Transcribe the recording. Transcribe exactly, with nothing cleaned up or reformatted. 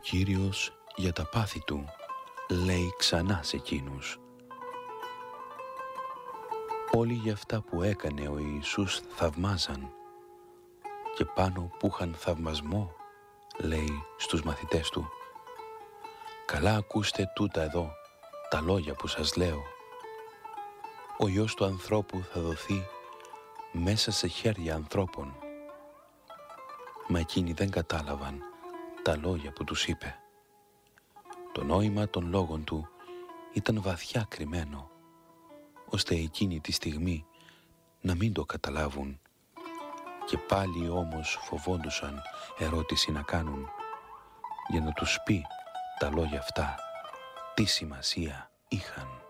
Κύριος για τα πάθη του λέει ξανά σε εκείνους: όλοι για αυτά που έκανε ο Ιησούς θαυμάζαν, και πάνω που είχαν θαυμασμό λέει στους μαθητές του: καλά ακούστε τούτα εδώ τα λόγια που σας λέω. Ο Υιός του ανθρώπου θα δοθεί μέσα σε χέρια ανθρώπων. Μα εκείνοι δεν κατάλαβαν τα λόγια που τους είπε. Το νόημα των λόγων του ήταν βαθιά κρυμμένο, ώστε εκείνη τη στιγμή να μην το καταλάβουν, και πάλι όμως φοβόντουσαν ερώτηση να κάνουν, για να τους πει τα λόγια αυτά τι σημασία είχαν.